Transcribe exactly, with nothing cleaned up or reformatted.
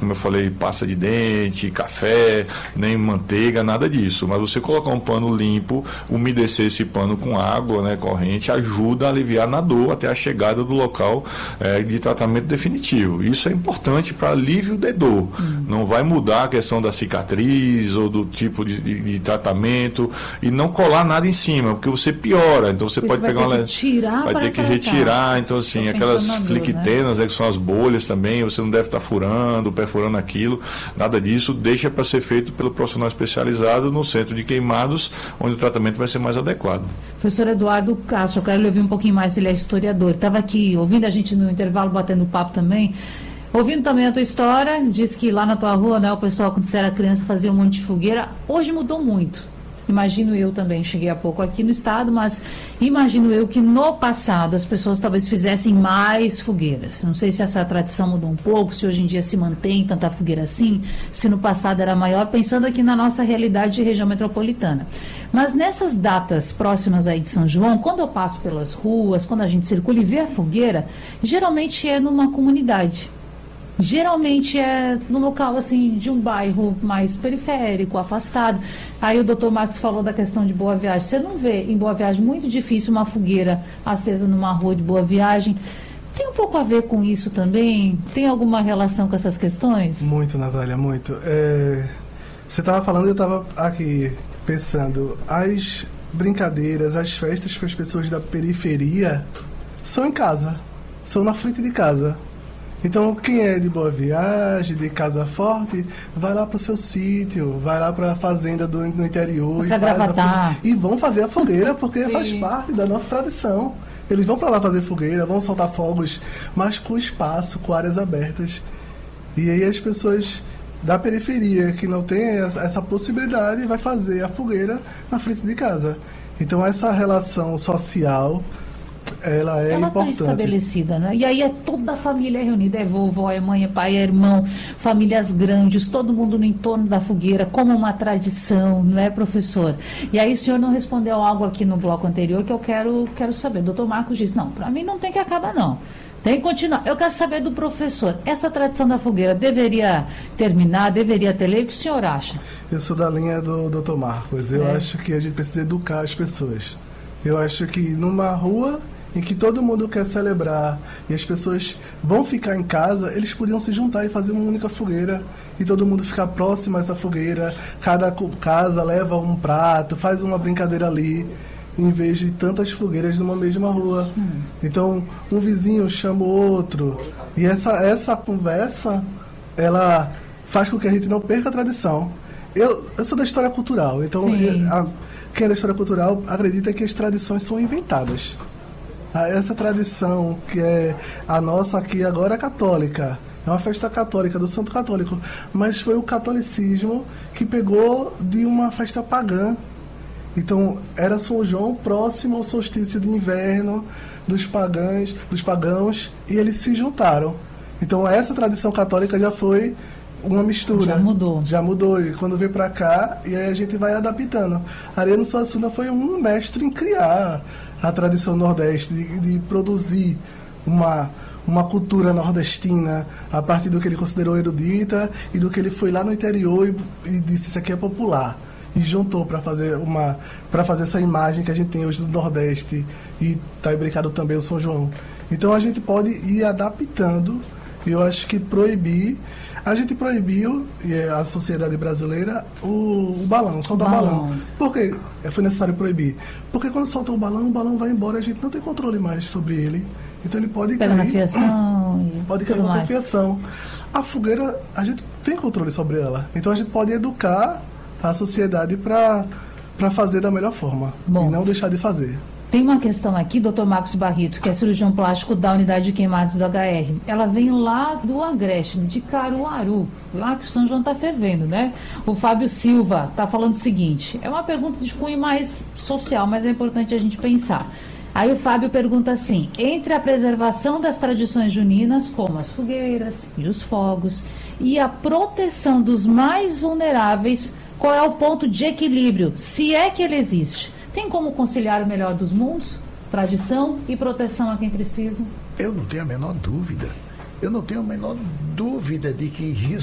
como eu falei, pasta de dente, café, nem manteiga, nada disso. Mas você colocar um pano limpo, umedecer esse pano com água, né, corrente, ajuda a aliviar na dor até a chegada do local é, de tratamento definitivo. Isso é importante para alívio de dor. Hum. Não vai mudar a questão da cicatriz ou do tipo de, de, de tratamento e não colar nada em cima, porque você piora. Então você pode pegar uma... Vai ter que retirar, então assim, aquelas fliquitenas, né, que são as bolhas também, você não deve estar furando, perfurando aquilo, nada disso, deixa para ser feito pelo profissional especializado no centro de queimados, onde o tratamento vai ser mais adequado. Professor Eduardo Castro, eu quero lhe ouvir um pouquinho mais, ele é historiador, estava aqui ouvindo a gente no intervalo, batendo papo também, ouvindo também a tua história, diz que lá na tua rua, né, o pessoal quando você era criança fazia um monte de fogueira, hoje mudou muito. Imagino eu também, cheguei há pouco aqui no estado, mas imagino eu que no passado as pessoas talvez fizessem mais fogueiras. Não sei se essa tradição mudou um pouco, se hoje em dia se mantém tanta fogueira assim, se no passado era maior, pensando aqui na nossa realidade de região metropolitana. Mas nessas datas próximas aí de São João, quando eu passo pelas ruas, quando a gente circula e vê a fogueira, geralmente é numa comunidade. Geralmente é no local assim de um bairro mais periférico, afastado. Aí o doutor Marcos falou da questão de Boa Viagem. Você não vê em Boa Viagem muito difícil uma fogueira acesa numa rua de Boa Viagem. Tem um pouco a ver com isso também? Tem alguma relação com essas questões? Muito, Natália, muito. É... Você estava falando e eu estava aqui pensando. As brincadeiras, as festas para as pessoas da periferia são em casa, são na frente de casa. Então, quem é de Boa Viagem, de Casa Forte, vai lá para o seu sítio, vai lá para a fazenda do, no interior e, faz a, e vão fazer a fogueira, porque Sim. faz parte da nossa tradição. Eles vão para lá fazer fogueira, vão soltar fogos, mas com espaço, com áreas abertas. E aí as pessoas da periferia, que não tem essa, essa possibilidade, vai fazer a fogueira na frente de casa. Então, essa relação social... ela é ela importante. Está estabelecida, né? E aí é toda a família reunida, é vovó, é mãe, é pai, é irmão, famílias grandes, todo mundo no entorno da fogueira, como uma tradição, não é, professor? E aí o senhor não respondeu algo aqui no bloco anterior que eu quero, quero saber. O doutor Marcos disse, não, para mim não tem que acabar, não. Tem que continuar. Eu quero saber do professor, essa tradição da fogueira deveria terminar, deveria ter lei? O que o senhor acha? Eu sou da linha do doutor Marcos. Eu é. acho que a gente precisa educar as pessoas. Eu acho que numa rua em que todo mundo quer celebrar e as pessoas vão ficar em casa, eles podiam se juntar e fazer uma única fogueira e todo mundo ficar próximo a essa fogueira, cada casa leva um prato, faz uma brincadeira ali, em vez de tantas fogueiras numa mesma rua. Hum. Então, um vizinho chama o outro, e essa, essa conversa, ela faz com que a gente não perca a tradição. Eu, eu sou da história cultural, então a, quem é da história cultural acredita que as tradições são inventadas. Essa tradição, que é a nossa aqui agora é católica, é uma festa católica, do Santo Católico, mas foi o catolicismo que pegou de uma festa pagã. Então, era São João próximo ao solstício de inverno dos pagãos, dos pagãos, e eles se juntaram. Então, essa tradição católica já foi uma mistura. Já mudou. Já mudou, e quando veio para cá, e aí a gente vai adaptando. Ariano Suassuna foi um mestre em criar a tradição nordeste, de, de produzir uma, uma cultura nordestina a partir do que ele considerou erudita e do que ele foi lá no interior e, e disse isso aqui é popular. E juntou para fazer, uma, para fazer essa imagem que a gente tem hoje do Nordeste e está imbricado também o São João. Então a gente pode ir adaptando, e eu acho que proibir... A gente proibiu, e a sociedade brasileira, o, o balão, soltar o balão. balão. Por que foi necessário proibir? Porque quando solta o balão, o balão vai embora, a gente não tem controle mais sobre ele. Então ele pode Pega cair. Na fiação, pode cair na fiação. A fogueira, a gente tem controle sobre ela. Então a gente pode educar a sociedade para para fazer da melhor forma. Bom, e não deixar de fazer. Tem uma questão aqui, doutor Marcos Barrito, que é cirurgião plástico da unidade de queimados do H R. Ela vem lá do Agreste, de Caruaru, lá que o São João está fervendo, né? O Fábio Silva está falando o seguinte, é uma pergunta de cunho mais social, mas é importante a gente pensar. Aí o Fábio pergunta assim, entre a preservação das tradições juninas, como as fogueiras e os fogos, e a proteção dos mais vulneráveis, qual é o ponto de equilíbrio, se é que ele existe? Tem como conciliar o melhor dos mundos? Tradição e proteção a quem precisa? Eu não tenho a menor dúvida. Eu não tenho a menor dúvida de que